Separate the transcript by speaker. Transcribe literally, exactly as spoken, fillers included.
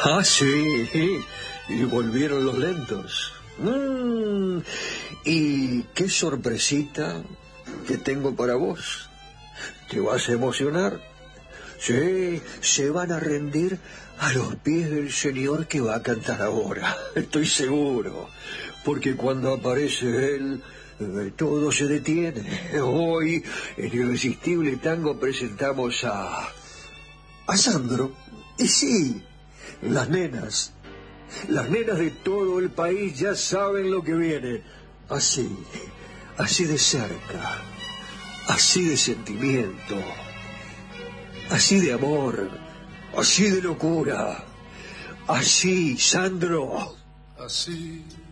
Speaker 1: Ah, sí, y volvieron los lentos. Mm, y qué sorpresita que tengo para vos. ¿Te vas a emocionar? Sí, se van a rendir a los pies del señor que va a cantar ahora. Estoy seguro, porque cuando aparece él, eh, todo se detiene. Hoy, en Irresistible Tango, presentamos a... a Sandro. Y sí, las nenas. Las nenas de todo el país ya saben lo que viene. Así, así de cerca, así de sentimiento, así de amor, así de locura, así, Sandro.
Speaker 2: Así